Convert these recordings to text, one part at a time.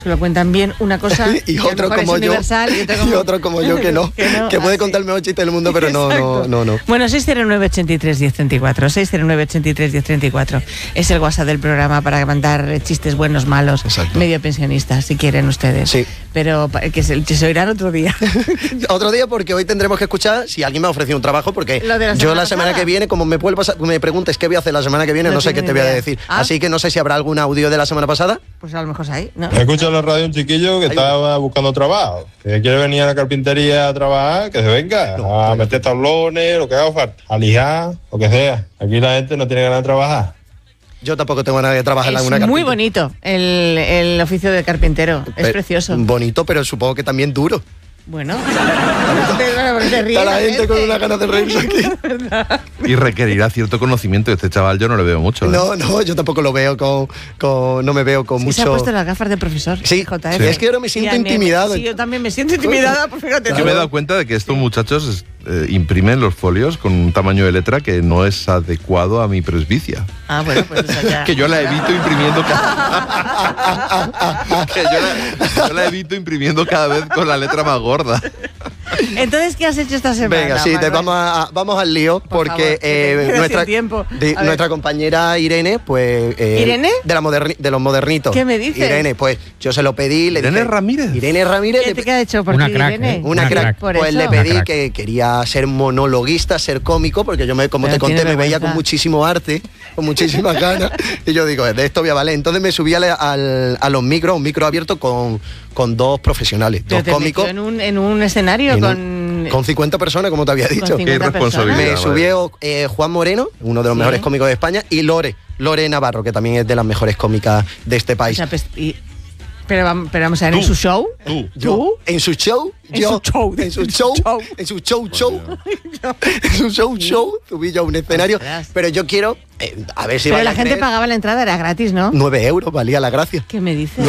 que lo cuentan bien una cosa y otro como yo y otro como yo que no, que puede contar el mejor chiste del mundo, pero no. Bueno, 609-83-1034, 609-83-1034 es el WhatsApp del programa para mandar chistes buenos, malos, medio pensionistas, si quieren ustedes. Sí. Pero que se oirán otro día. Otro día, porque hoy tendremos que escuchar si alguien me ha ofrecido un trabajo, porque yo la semana que viene, como me preguntes qué voy a hacer la semana que viene, no sé qué te voy a decir. Así que no sé si habrá algún audio de la semana pasada. Pues a lo mejor ahí, ¿no? Escucha en la radio un chiquillo que estaba buscando trabajo, que quiere venir a la carpintería a trabajar, que se venga a meter tablones, lo que haga falta, a lijar, lo que sea. Aquí la gente no tiene ganas de trabajar. Yo tampoco tengo ganas de trabajar en alguna carpintería. Es muy bonito el oficio de carpintero, es precioso. Bonito, pero supongo que también duro. Bueno, está la gente con una ganas de reírse aquí. Y requerirá cierto conocimiento. Este chaval yo no le veo mucho. No, yo tampoco lo veo no me veo con mucho. Se ha puesto las gafas de profesor. Sí, JF. Es que ahora me siento intimidado. Sí, yo también me siento intimidada, pues fíjate. Yo me he dado cuenta de que estos muchachos imprimen los folios con un tamaño de letra que no es adecuado a mi presbicia. Ah, bueno, pues ya. Que yo la evito imprimiendo yo la evito imprimiendo cada vez con la letra más gorda. Entonces, ¿qué has hecho esta semana? Venga, sí, vamos al lío, porque nuestra compañera Irene, pues... ¿Irene? De los modernitos. ¿Qué me dices? Irene, pues yo se lo pedí. ¿Irene Ramírez? Irene Ramírez. ¿Qué ha hecho por ti, Irene? Una crack. Pues le pedí que quería ser monologuista, ser cómico, porque yo, como te conté, me veía con muchísimo arte, con muchísimas ganas, y yo digo, de esto voy a valer. Entonces me subí a los micros, un micro abierto con dos profesionales, dos cómicos. En un escenario con 50 personas, como te había dicho. Qué irresponsabilidad. Me subió Juan Moreno, uno de los mejores cómicos de España, y Lore Navarro, que también es de las mejores cómicas de este país. O sea, pero vamos a ver, ¿en su show? ¿Tú? ¿En su show? En su show, subí yo a un escenario. Pero yo quiero, a ver si pero la gente pagaba la entrada, era gratis, ¿no? 9 euros, valía la gracia. ¿Qué me dices?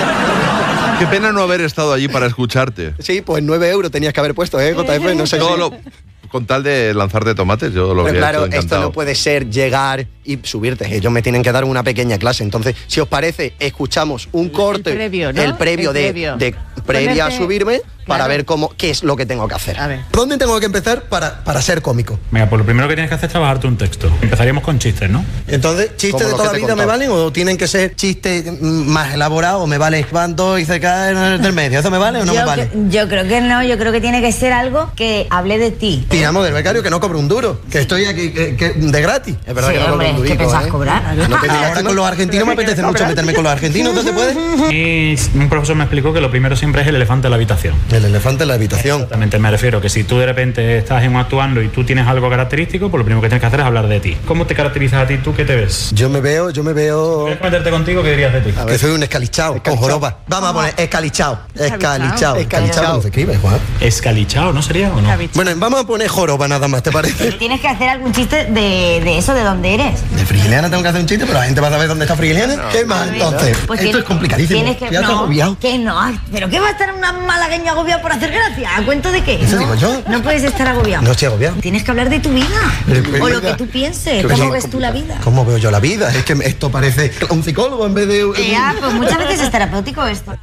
Qué pena no haber estado allí para escucharte. Sí, pues 9 euros tenías que haber puesto, JF, no sé con tal de lanzarte tomates, yo lo habría hecho encantado. Esto no puede ser llegar y subirte. Ellos me tienen que dar una pequeña clase. Entonces, si os parece, escuchamos un corte, el previo de previa a subirme, para ver qué es lo que tengo que hacer. A ver. ¿Dónde tengo que empezar para ser cómico? Venga, pues lo primero que tienes que hacer es trabajarte un texto. Empezaríamos con chistes, ¿no? Entonces, ¿chistes de toda la vida me valen o tienen que ser chistes más elaborados o me vale van dos y se caen del medio? ¿Eso me vale o no me vale? Yo creo que no, yo creo que tiene que ser algo que hable de ti. Tiramos del becario que no cobro un duro, que estoy aquí de gratis. Es verdad, sí, que no cobro un durito. ¿Qué pensás cobrar? No te digas, ahora con los argentinos me apetece mucho meterme con los argentinos, ¿no se puede? Y un profesor me explicó que lo primero siempre es el elefante en la habitación. El elefante en la habitación. Exactamente, me refiero que si tú de repente estás actuando y tú tienes algo característico, pues lo primero que tienes que hacer es hablar de ti. ¿Cómo te caracterizas a ti? ¿Tú qué te ves? Yo me veo... ¿Quieres meterte contigo? ¿Qué dirías de ti? Que soy un escalichao, con joroba. Vamos a poner escalichao. ¿Cómo se escribe, Juan? Escalichao, ¿no sería o no? Bueno, vamos a poner joroba nada más, ¿te parece? Tienes que hacer algún chiste de eso, de dónde eres. De Frigiliana tengo que hacer un chiste, pero la gente va a saber dónde está Frigiliana. ¿Qué más entonces? Pues esto es complicadísimo. Tienes que... agobiado. Que no, pero ¿qué va a estar una malagueña agobiada por hacer gracia? ¿A cuento de qué? ¿Eso digo yo? No puedes estar agobiado. No estoy agobiado. Tienes que hablar de tu vida. O lo que tú pienses. ¿Cómo ves tú la vida? ¿Cómo veo yo la vida? Es que esto parece un psicólogo en vez de... Pues muchas veces es terapéutico esto.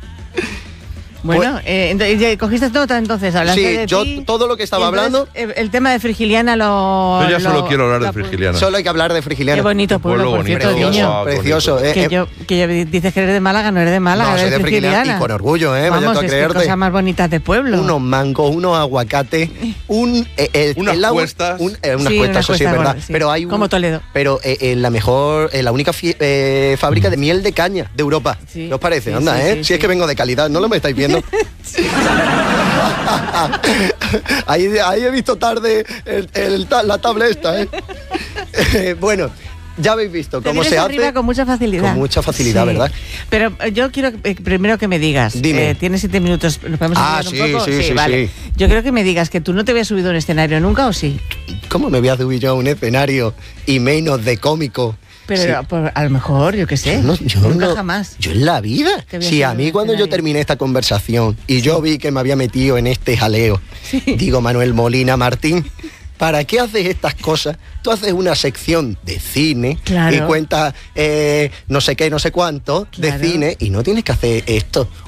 Bueno, ¿cogiste nota entonces? Sí, de yo ti, todo lo que estaba hablando... El tema de Frigiliana lo... Yo ya solo quiero hablar de Frigiliana. Solo hay que hablar de Frigiliana. Qué bonito pueblo, por cierto, niño. Precioso. Que dices que eres de Málaga, no eres de Málaga, no, eres de Frigiliana. Y con orgullo, Vamos, vaya tú a creerte. Qué cosas más bonitas de pueblo. Unos mangos, unos aguacates, unas cuestas. Unas cuestas, eso sí es verdad. Sí. Pero hay como Toledo. Pero la única fábrica de miel de caña de Europa. Sí. ¿Qué os parece? Sí, Anda, sí, si es que vengo de calidad, ¿no lo me estáis viendo? ahí he visto tarde la tabla esta, bueno, ya habéis visto cómo se hace con mucha facilidad. Con mucha facilidad, sí. ¿Verdad? Pero yo quiero primero que me digas. Dime. ¿Tienes 7 minutos? ¿Nos podemos sí, un poco? Sí, vale. Sí. Yo creo que me digas que tú no te habías subido a un escenario nunca, ¿o sí? ¿Cómo me voy a subir yo a un escenario y menos de cómico? Pero sí. A lo mejor, yo qué sé. Nunca jamás. Yo en la vida. Sí, a mí cuando yo terminé esta conversación y yo vi que me había metido en este jaleo, digo, Manuel Molina Martín, ¿para qué haces estas cosas? Tú haces una sección de cine Claro. y cuentas no sé qué, no sé cuánto de cine y no tienes que hacer esto.